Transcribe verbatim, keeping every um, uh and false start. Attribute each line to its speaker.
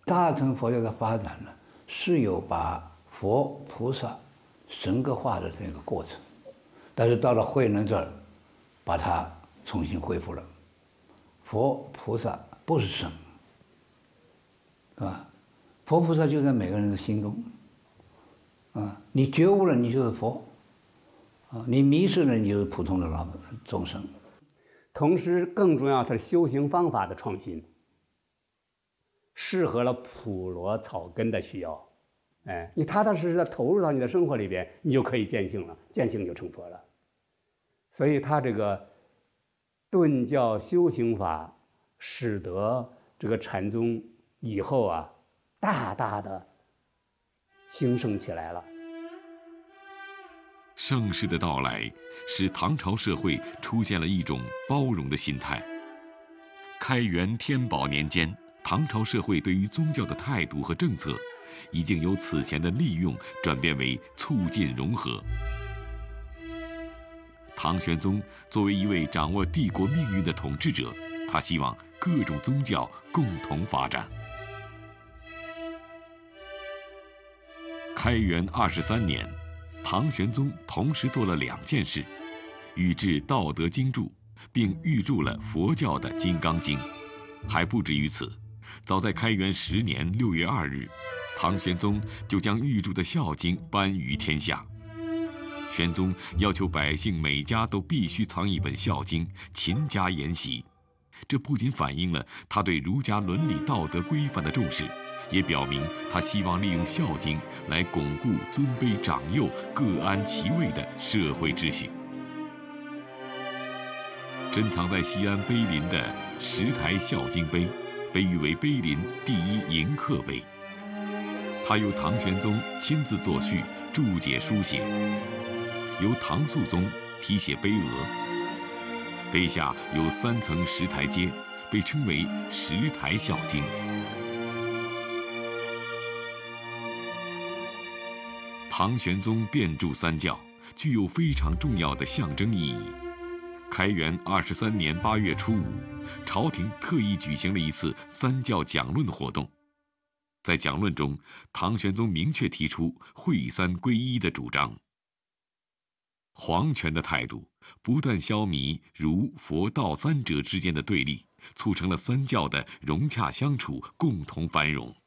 Speaker 1: 大乘佛教的发展呢，是有把佛菩萨神格化的这个过程，但是到了慧能这儿，把它重新恢复了。佛菩萨不是神，啊，佛菩萨就在每个人的心中，啊，你觉悟了，你就是佛，啊，你迷失了，你就是普通的老众生。
Speaker 2: 同时，更重要的是修行方法的创新，适合了普罗草根的需要。哎，你踏踏实实的投入到你的生活里边，你就可以见性了，见性就成佛了。所以，他这个顿教修行法，使得这个禅宗以后啊，大大的兴盛起来了。
Speaker 3: 盛世的到来，使唐朝社会出现了一种包容的心态。开元天宝年间，唐朝社会对于宗教的态度和政策，已经由此前的利用转变为促进融合。唐玄宗作为一位掌握帝国命运的统治者，他希望各种宗教共同发展。开元二十三年，唐玄宗同时做了两件事：御制《道德经注》，并预注了佛教的《金刚经》。还不止于此，早在开元十年六月二日，唐玄宗就将预注的《孝经》颁于天下。玄宗要求百姓每家都必须藏一本《孝经》，勤加研习。这不仅反映了他对儒家伦理道德规范的重视，也表明他希望利用《孝经》来巩固尊卑长幼各安其位的社会秩序。珍藏在西安碑林的十台孝经碑，被誉为碑林第一迎客碑。它由唐玄宗亲自作序、注解书写，由唐肃宗题写碑额。碑下有三层石台阶，被称为石台孝经。唐玄宗遍注三教，具有非常重要的象征意义。开元二十三年八月初五，朝廷特意举行了一次三教讲论活动。在讲论中，唐玄宗明确提出会三归一的主张。皇权的态度不断消弭儒、佛、道三者之间的对立，促成了三教的融洽相处、共同繁荣。